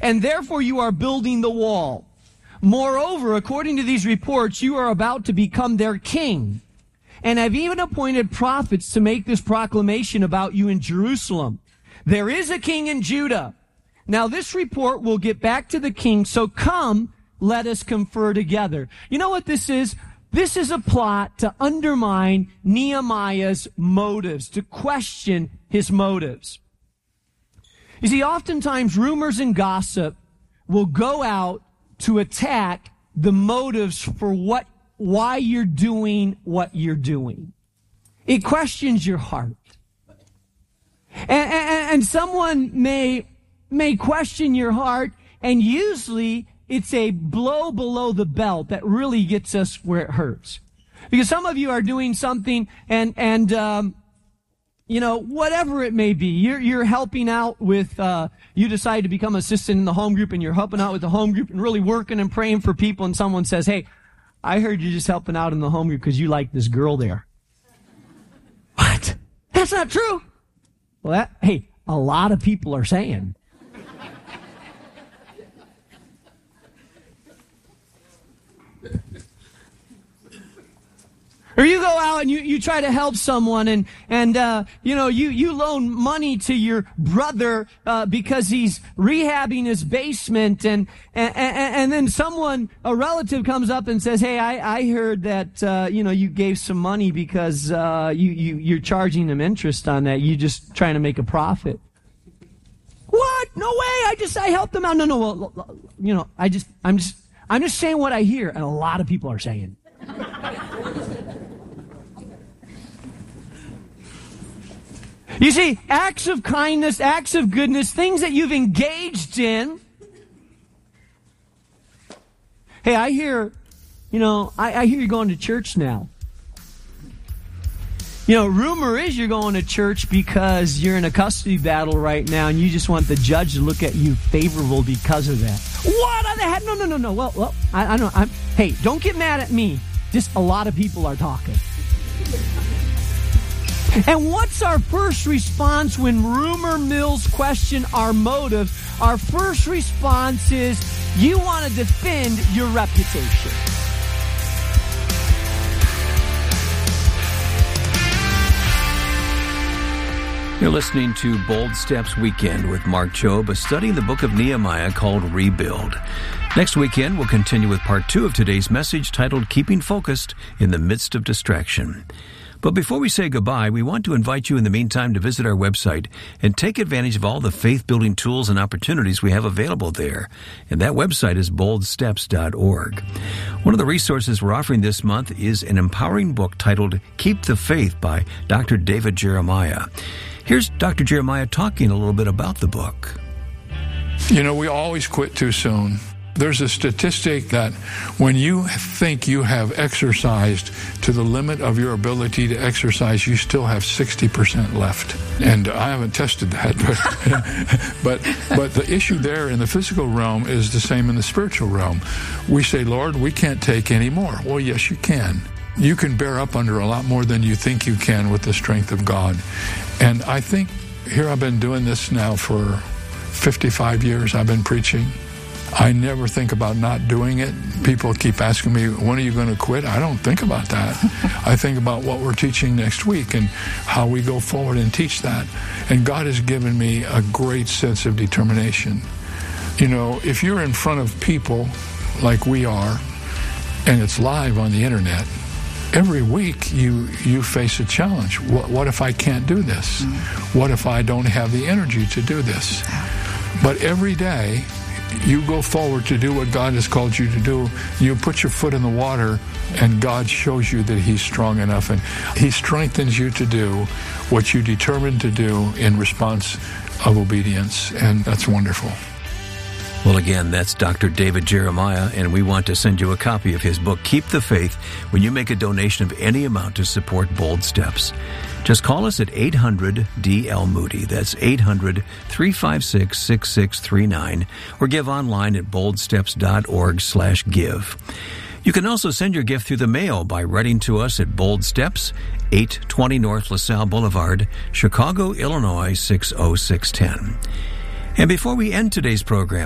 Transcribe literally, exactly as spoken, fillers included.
and therefore you are building the wall. Moreover, according to these reports, you are about to become their king, and have even appointed prophets to make this proclamation about you in Jerusalem. There is a king in Judah. Now this report will get back to the king, so come, let us confer together. You know what this is? This is a plot to undermine Nehemiah's motives, to question his motives. You see, oftentimes rumors and gossip will go out to attack the motives for what, why you're doing what you're doing. It questions your heart. And, and, and someone may, may question your heart, and usually it's a blow below the belt that really gets us where it hurts. Because some of you are doing something and, and, um, you know, whatever it may be, you're, you're helping out with, uh, you decide to become assistant in the home group and you're helping out with the home group and really working and praying for people, and someone says, hey, I heard you're just helping out in the home group because you like this girl there. What? That's not true. Well, that, hey, a lot of people are saying. Or you go out and you, you try to help someone and, and, uh, you know, you, you loan money to your brother, uh, because he's rehabbing his basement, and, and, and then someone, a relative comes up and says, hey, I, I heard that, uh, you know, you gave some money because, uh, you, you, you're charging them interest on that. You're just trying to make a profit. What? No way. I just, I helped them out. No, no, well, you know, I just, I'm just, I'm just saying what I hear, and a lot of people are saying. You see, acts of kindness, acts of goodness, things that you've engaged in. Hey, I hear, you know, I, I hear you're going to church now. You know, rumor is you're going to church because you're in a custody battle right now and you just want the judge to look at you favorable because of that. What on the heck? No, no, no, no. Well, well, I, I know. I'm, hey, don't get mad at me. Just a lot of people are talking. And what's our first response when rumor mills question our motive? Our first response is, you want to defend your reputation. You're listening to Bold Steps Weekend with Mark Jobe, studying the book of Nehemiah called Rebuild. Next weekend, we'll continue with part two of today's message titled Keeping Focused in the Midst of Distraction. But before we say goodbye, we want to invite you in the meantime to visit our website and take advantage of all the faith-building tools and opportunities we have available there. And that website is bold steps dot org. One of the resources we're offering this month is an empowering book titled Keep the Faith by Doctor David Jeremiah. Here's Doctor Jeremiah talking a little bit about the book. You know, we always quit too soon. There's a statistic that when you think you have exercised to the limit of your ability to exercise, you still have sixty percent left. And I haven't tested that, but, but, but the issue there in the physical realm is the same in the spiritual realm. We say, Lord, we can't take any more. Well, yes, you can. You can bear up under a lot more than you think you can with the strength of God. And I think here I've been doing this now for fifty-five years. I've been preaching. I never think about not doing it. People keep asking me, when are you going to quit? I don't think about that. I think about what we're teaching next week and how we go forward and teach that. And God has given me a great sense of determination. You know, if you're in front of people like we are, and it's live on the internet, every week you you face a challenge. What, what if I can't do this? Mm-hmm. What if I don't have the energy to do this? But every day, you go forward to do what God has called you to do. You put your foot in the water, and God shows you that He's strong enough, and He strengthens you to do what you determined to do in response of obedience, and that's wonderful. Well, again, that's Doctor David Jeremiah, and we want to send you a copy of his book, Keep the Faith, when you make a donation of any amount to support Bold Steps. Just call us at eight hundred D L Moody. That's eight hundred, three five six, six six three nine, or give online at bold steps dot org slash give. You can also send your gift through the mail by writing to us at Bold Steps, eight twenty North LaSalle Boulevard, Chicago, Illinois, six oh six one oh. And before we end today's program,